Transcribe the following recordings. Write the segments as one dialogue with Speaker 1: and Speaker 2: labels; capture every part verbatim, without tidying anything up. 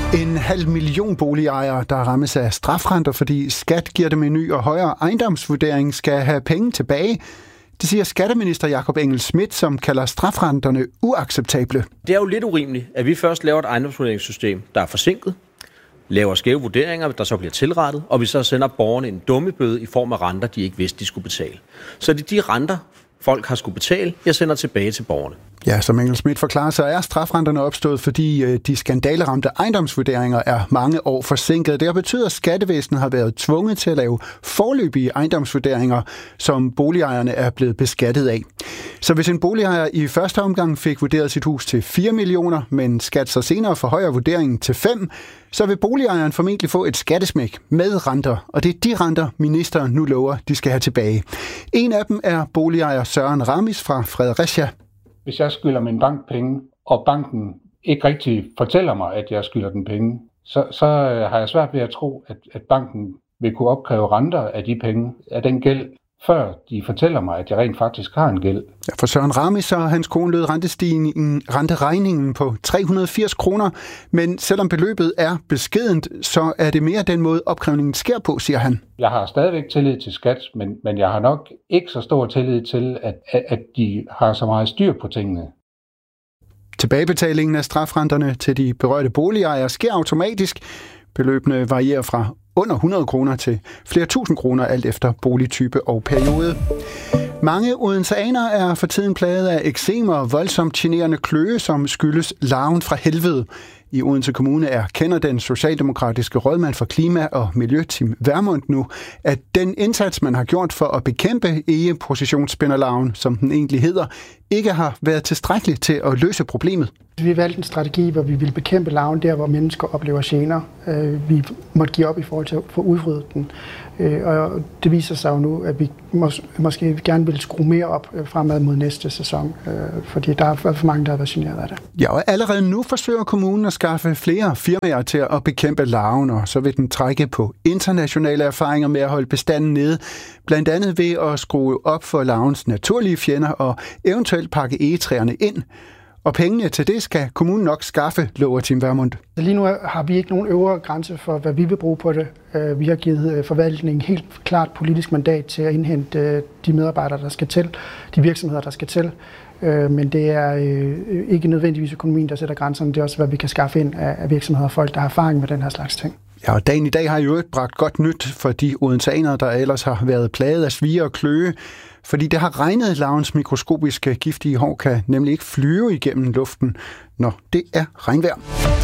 Speaker 1: En halv million boligejere, der rammes af strafrenter, fordi skat giver dem en ny og højere ejendomsvurdering, skal have penge tilbage. Det siger skatteminister Jakob Engel-Schmidt, som kalder strafrenterne uacceptable.
Speaker 2: Det er jo lidt urimeligt, at vi først laver et ejendomsvurderingssystem, der er forsinket, laver skæve vurderinger, der så bliver tilrettet, og vi så sender borgerne en dummebøde i form af renter, de ikke vidste, de skulle betale. Så det er de renter, folk har skulle betale, jeg sender tilbage til borgerne.
Speaker 1: Ja, som Engel-Schmidt forklarer, så er strafrenterne opstået, fordi de skandaleramte ejendomsvurderinger er mange år forsinket. Det har betydet, at skattevæsenet har været tvunget til at lave foreløbige ejendomsvurderinger, som boligejerne er blevet beskattet af. Så hvis en boligejer i første omgang fik vurderet sit hus til fire millioner, men skat så senere forhøjer vurderingen til fem, så vil boligejeren formentlig få et skattesmæk med renter, og det er de renter, ministeren nu lover, de skal have tilbage. En af dem er boligejer Søren Ramis fra Fredericia.
Speaker 3: Hvis jeg skylder min bank penge, og banken ikke rigtig fortæller mig, at jeg skylder den penge, så, så har jeg svært ved at tro, at, at banken vil kunne opkræve renter af de penge, af den gæld, før de fortæller mig, at jeg rent faktisk har en gæld.
Speaker 1: Ja, for Søren Ramis og hans kone lød rentestigningen, renteregningen på tre hundrede og firs kroner, men selvom beløbet er beskedent, så er det mere den måde, opkrævningen sker på, siger han.
Speaker 3: Jeg har stadigvæk tillid til skat, men, men jeg har nok ikke så stor tillid til, at, at de har så meget styr på tingene.
Speaker 1: Tilbagebetalingen af strafrenterne til de berørte boligejere sker automatisk. Beløbene varierer fra under hundrede kroner til flere tusind kroner, alt efter boligtype og periode. Mange odenseanere er for tiden plaget af eksem og voldsomt generende kløe, som skyldes larven fra helvede. I Odense Kommune erkender den socialdemokratiske rådmand for klima og miljø, Tim Vermund, nu, at den indsats, man har gjort for at bekæmpe egepositionsspinderlarven, som den egentlig hedder, ikke har været tilstrækkeligt til at løse problemet.
Speaker 4: Vi valgte en strategi, hvor vi ville bekæmpe larven der, hvor mennesker oplever gener. Vi måtte give op i forhold til at få udryddet den. Og det viser sig jo nu, at vi mås- måske gerne vil skrue mere op fremad mod næste sæson, fordi der er for mange, der har været generet af det.
Speaker 1: Ja, og allerede nu forsøger kommunen at skaffe flere firmaer til at bekæmpe larven, og så vil den trække på internationale erfaringer med at holde bestanden nede, blandt andet ved at skrue op for larvens naturlige fjender og eventuelt pakke egetræerne ind. Og pengene til det skal kommunen nok skaffe, lover Tim Vermund.
Speaker 4: Lige nu har vi ikke nogen øvre grænse for, hvad vi vil bruge på det. Vi har givet forvaltningen helt klart politisk mandat til at indhente de medarbejdere, der skal til, de virksomheder, der skal til. Men det er ikke nødvendigvis økonomien, der sætter grænserne. Det er også, hvad vi kan skaffe ind af virksomheder og folk, der har erfaring med den her slags ting.
Speaker 1: Ja, og dagen i dag har jo et bragt godt nyt for de odenseanere, der ellers har været plaget af svie og kløe. Fordi det har regnet, larvens mikroskopiske giftige hår kan nemlig ikke flyve igennem luften, når det er regnvejr.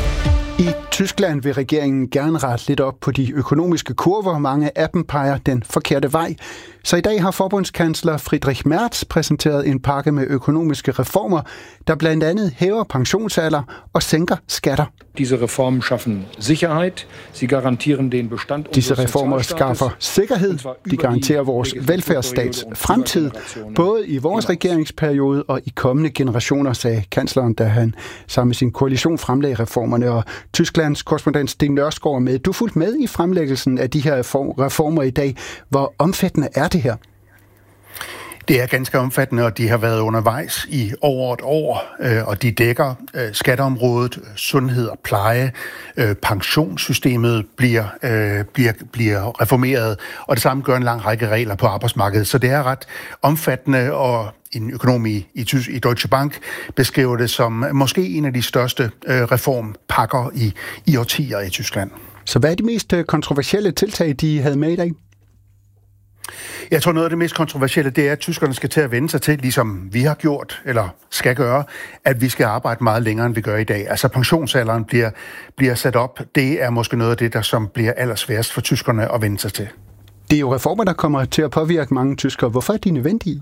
Speaker 1: I Tyskland vil regeringen gerne rette lidt op på de økonomiske kurver. Mange af dem peger den forkerte vej. Så i dag har forbundskansler Friedrich Merz præsenteret en pakke med økonomiske reformer, der blandt andet hæver pensionsalder og sænker skatter.
Speaker 5: Disse reformer schaffen Sicherheit. Sie garantieren den Bestand.
Speaker 1: Disse reformer skaffer sikkerhed. De garanterer vores velfærdsstats fremtid, både i vores regeringsperiode og i kommende generationer, sagde kansleren, da han sammen med sin koalition fremlagde reformerne. Og Tysklands korrespondent Sten Nørskov er med. Du fulgte med i fremlæggelsen af de her reformer i dag. Hvor omfattende er det her?
Speaker 6: Det er ganske omfattende, og de har været undervejs i over et år, og de dækker skatteområdet, sundhed og pleje, pensionssystemet bliver, bliver, bliver reformeret, og det samme gør en lang række regler på arbejdsmarkedet. Så det er ret omfattende, og en økonom i, i Deutsche Bank beskriver det som måske en af de største reformpakker i, i årtier i Tyskland.
Speaker 1: Så hvad er de mest kontroversielle tiltag, de havde med i dag?
Speaker 6: Jeg tror, noget af det mest kontroversielle, det er, at tyskerne skal til at vende sig til, ligesom vi har gjort, eller skal gøre, at vi skal arbejde meget længere, end vi gør i dag. Altså pensionsalderen bliver, bliver sat op. Det er måske noget af det, der som bliver allersværest for tyskerne at vende sig til.
Speaker 1: Det er jo reformer, der kommer til at påvirke mange tyskere. Hvorfor er de nødvendige?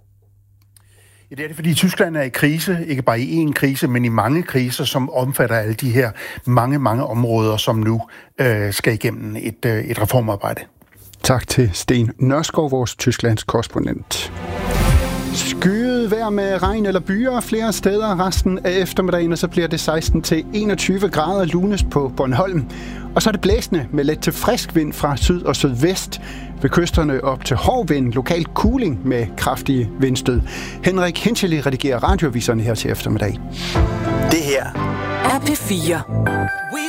Speaker 6: Ja, det er det, fordi Tyskland er i krise, ikke bare i én krise, men i mange kriser, som omfatter alle de her mange, mange områder, som nu øh, skal igennem et, øh, et reformarbejde.
Speaker 1: Tak til Sten Nørskov, vores Tysklands korrespondent. Skyet vejr med regn eller byer flere steder resten af eftermiddagen, og så bliver det seksten til enogtyve grader lunes på Bornholm. Og så er det blæsende med let til frisk vind fra syd og sydvest. Ved kysterne op til hård vind, lokal kuling med kraftige vindstød. Henrik Hinchely redigerer radioaviserne her til eftermiddag.
Speaker 7: Det her er P fire. We